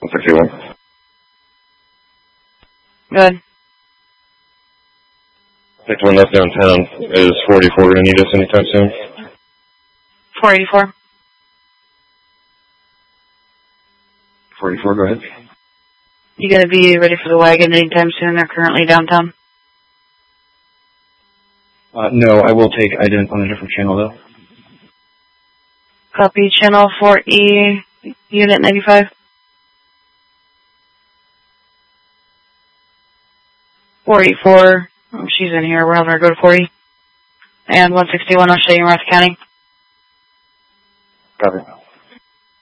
161. Good. 61 left downtown. Is 44 going to need us anytime soon? 484. 44, go ahead. You going to be ready for the wagon anytime soon? They're currently downtown. No, I will take ident on a different channel, though. Copy channel 4E, unit 95. 484. Oh, she's in here. We're having her go to 40. And 161, I'll show you Martha County. Copy.